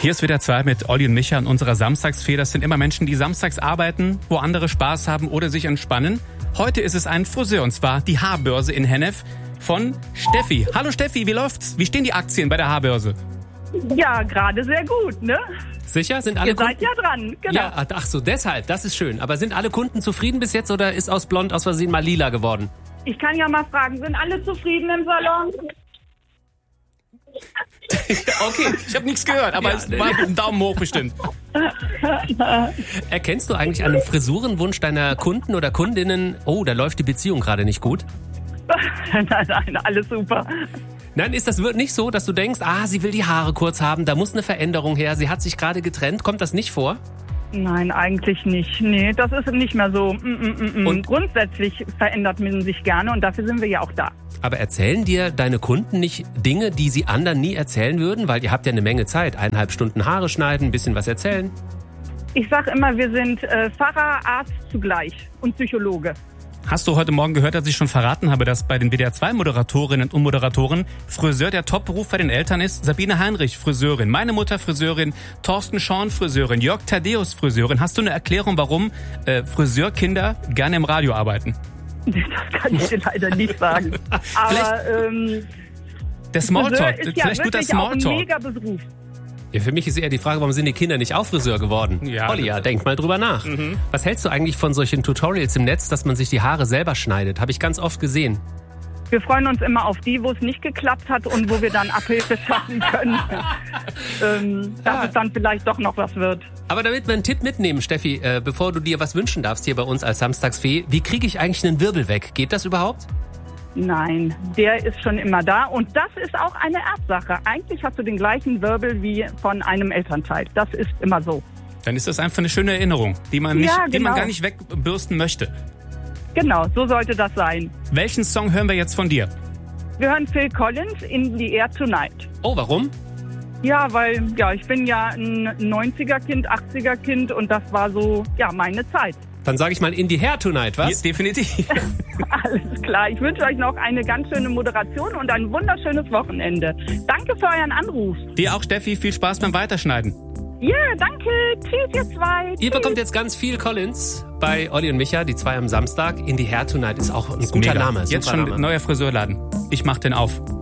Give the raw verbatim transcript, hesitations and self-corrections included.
Hier ist wieder zwei mit Olli und Micha und unserer Samstagsfee. Das sind immer Menschen, die samstags arbeiten, wo andere Spaß haben oder sich entspannen. Heute ist es ein Friseur, und zwar die Haarbörse in Hennef von Steffi. Hallo Steffi, wie läuft's? Wie stehen die Aktien bei der Haarbörse? Ja, gerade sehr gut, ne? Sicher? Sind alle Ihr seid Kunden? ja dran, genau. Ja, ach so, deshalb, das ist schön. Aber sind alle Kunden zufrieden bis jetzt oder ist aus blond aus Versehen mal lila geworden? Ich kann ja mal fragen, sind alle zufrieden im Salon? Okay, ich habe nichts gehört, aber Ja, es war ein Daumen hoch bestimmt. Erkennst du eigentlich an dem Frisurenwunsch deiner Kunden oder Kundinnen, oh, da läuft die Beziehung gerade nicht gut? Nein, nein, alles super. Nein, ist das wirklich nicht so, dass du denkst, ah, sie will die Haare kurz haben, da muss eine Veränderung her, sie hat sich gerade getrennt, kommt das nicht vor? Nein, eigentlich nicht. Nee, das ist nicht mehr so. Mm, mm, mm. Und- Grundsätzlich verändert man sich gerne und dafür sind wir ja auch da. Aber erzählen dir deine Kunden nicht Dinge, die sie anderen nie erzählen würden? Weil ihr habt ja eine Menge Zeit, eineinhalb Stunden Haare schneiden, ein bisschen was erzählen. Ich sage immer, wir sind äh, Pfarrer, Arzt zugleich und Psychologe. Hast du heute Morgen gehört, dass ich schon verraten habe, dass bei den W D R zwei Moderatorinnen und Moderatoren Friseur der Top-Beruf bei den Eltern ist? Sabine Heinrich, Friseurin, meine Mutter Friseurin, Thorsten Schorn, Friseurin, Jörg Thaddeus, Friseurin. Hast du eine Erklärung, warum äh, Friseurkinder gerne im Radio arbeiten? Das kann ich dir leider nicht sagen. Aber ähm, Der Smalltalk, Friseur ist ja vielleicht guter wirklich auch ein Smalltalk. mega Beruf. Ja, für mich ist eher die Frage, warum sind die Kinder nicht auch Friseur geworden? Ja, Olli, ja, das- denk mal drüber nach. Mhm. Was hältst du eigentlich von solchen Tutorials im Netz, dass man sich die Haare selber schneidet? Habe ich ganz oft gesehen. Wir freuen uns immer auf die, wo es nicht geklappt hat und wo wir dann Abhilfe schaffen können, ähm, dass Ja. es dann vielleicht doch noch was wird. Aber damit wir einen Tipp mitnehmen, Steffi, äh, bevor du dir was wünschen darfst hier bei uns als Samstagsfee, wie kriege ich eigentlich einen Wirbel weg? Geht das überhaupt? Nein, der ist schon immer da und das ist auch eine Erbsache. Eigentlich hast du den gleichen Wirbel wie von einem Elternteil. Das ist immer so. Dann ist das einfach eine schöne Erinnerung, die man, nicht, Ja, die man genau. gar nicht wegbürsten möchte. Genau, so sollte das sein. Welchen Song hören wir jetzt von dir? Wir hören Phil Collins in The Air Tonight. Oh, warum? Ja, weil ja, ich bin ja ein neunziger-Kind, achtziger-Kind und das war so ja meine Zeit. Dann sage ich mal in die Hair Tonight, was? Ja, definitiv. Alles klar. Ich wünsche euch noch eine ganz schöne Moderation und ein wunderschönes Wochenende. Danke für euren Anruf. Dir auch, Steffi, viel Spaß beim Weiterschneiden. Ja, danke. Tschüss, ihr zwei. Ihr Tschüss. bekommt jetzt ganz viel Collins bei Olli und Micha, die zwei am Samstag. In die Hair Tonight ist auch ein guter Mega. Name. Jetzt super schon Name. neuer Friseurladen. Ich mach den auf.